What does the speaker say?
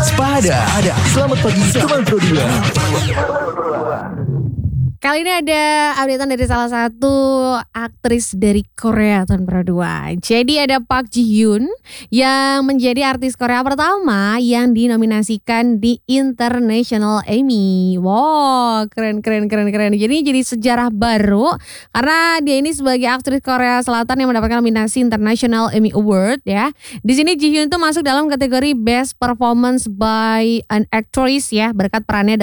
Sepada. Selamat pagi teman Pro 2. Kali ini ada updatean dari salah satu aktris dari Korea tahun Pro 2. Jadi ada Park Ji Hyun yang menjadi artis Korea pertama yang dinominasikan di International Emmy. Wow, keren. Jadi sejarah baru karena dia ini sebagai aktris Korea Selatan yang mendapatkan nominasi International Emmy Award ya. Di sini Ji Hyun tuh masuk dalam kategori Best Performance by an Actress ya, berkat perannya